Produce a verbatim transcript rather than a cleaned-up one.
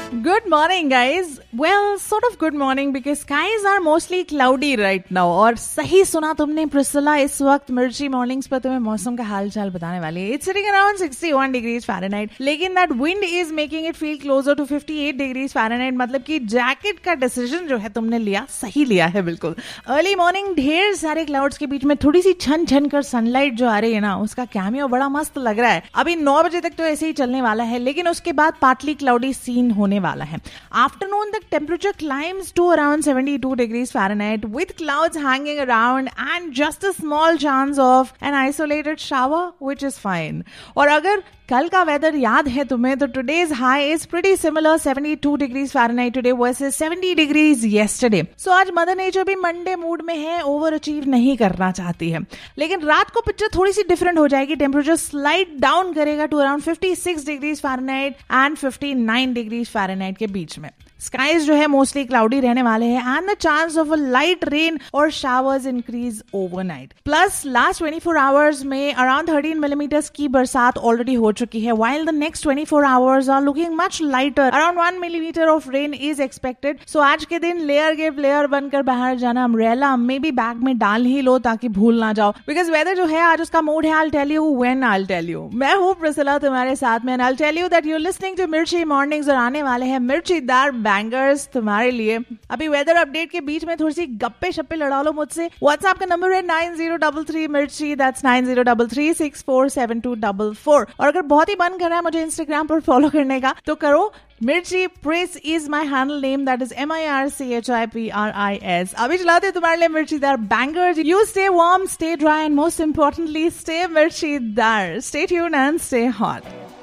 Good morning, guys. Well, sort of good morning because skies are mostly cloudy right now. और सही सुना तुमने प्रिस्सिला, इस वक्त मिर्ची मॉर्निंग्स पर तुम्हें मौसम का हाल चाल बताने वाली है. It's sitting around sixty-one degrees Fahrenheit. लेकिन that wind is making it feel closer to fifty-eight degrees Fahrenheit. मतलब कि जैकेट का डिसीजन जो है तुमने लिया, सही लिया है बिल्कुल. अर्ली मॉर्निंग ढेर सारे क्लाउड्स के बीच में थोड़ी सी छन छन कर सनलाइट जो आ रही है ना, उसका कैमियो बड़ा मस्त लग रहा है. अभी नौ बजे तक तो ऐसे ही चलने वाला है, लेकिन उसके बाद पार्टली क्लाउडी सीन होने वाला है. Afternoon, the temperature climbs to around seventy-two degrees Fahrenheit with clouds hanging around and just a small chance of an isolated shower, which is fine. और अगर कल का वेदर याद है तुम्हें, तो today's high is pretty similar, seventy-two degrees Fahrenheit today versus seventy degrees yesterday. So आज mother nature भी मंडे मूड में है, ओवर अचीव नहीं करना चाहती है. लेकिन रात को पिक्चर थोड़ी सी डिफरेंट हो जाएगी. टेम्परेचर स्लाइड डाउन करेगा to around fifty-six degrees Fahrenheit and fifty-nine degrees Fahrenheit के बीच में. स्काइज जो है मोस्टली क्लाउडी रहने वाले हैं and the chance of a light rain और showers increase overnight. Plus last twenty-four hours में अराउंड thirteen मिलीमीटर्स की बरसात ऑलरेडी हो चुकी है, while the next twenty-four hours are looking much lighter. Around one millimeter of rain is expected. So आज के दिन लेयर गिव लेयर बनकर बाहर जाना, अम्ब्रेला मे बी बैग में डाल ही लो ताकि भूल ना जाओ, बिकॉज वेदर जो है आज उसका मूड है. I'll tell you when I'll tell you. मैं हूँ प्रिस्सिला तुम्हारे साथ में, and I'll tell you that you're listening to मिर्ची मॉर्निंग्स, और आने वाले हैं मिर्चीदार बैंगर्स तुम्हारे लिए. अभी वेदर अपडेट के बीच में थोड़ी सी गप्पे शप्पे लड़ा लो मुझसे. व्हाट्सएप का नंबर है nine zero three three मिर्ची, that's nine zero three three six four seven two four four. और अगर बहुत ही मन कर रहा है मुझे इंस्टाग्राम पर फॉलो करने का, तो करो. मिर्ची प्रिस is my handle name, that is M I R C H I P R I S. अभी चलाते हैं तुम्हारे लिए मिर्चीदार bangers. You stay warm, stay dry and most importantly stay मिर्चीदार. Stay tuned and stay hot.